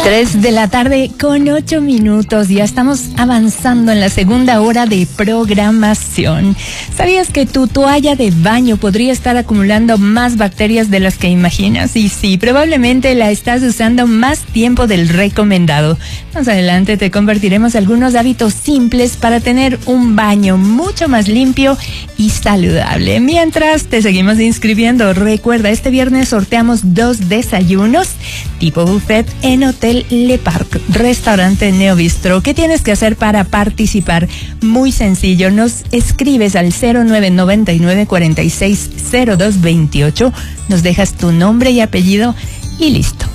3:08 p.m. Ya estamos avanzando en la segunda hora de programación. ¿Sabías que tu toalla de baño podría estar acumulando más bacterias de las que imaginas? Y sí, probablemente la estás usando más tiempo del recomendado. Más adelante te compartiremos algunos hábitos simples para tener un baño mucho más limpio y saludable. Mientras te seguimos inscribiendo, recuerda, este viernes sorteamos 2 desayunos tipo buffet en Hotel Le Parc, restaurante Neo Bistro. ¿Qué tienes que hacer para participar? Muy sencillo, nos escribes al 0999 460228, nos dejas tu nombre y apellido y listo.